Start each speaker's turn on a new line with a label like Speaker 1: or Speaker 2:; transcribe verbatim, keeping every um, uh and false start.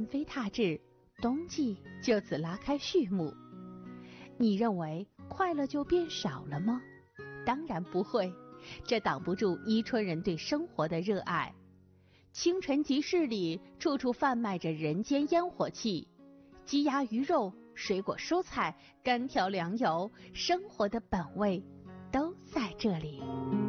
Speaker 1: 纷飞踏至，冬季就此拉开序幕。你认为快乐就变少了吗？当然不会，这挡不住伊春人对生活的热爱。清晨集市里处处贩卖着人间烟火气，鸡鸭鱼肉、水果蔬菜、干条粮油，生活的本味都在这里。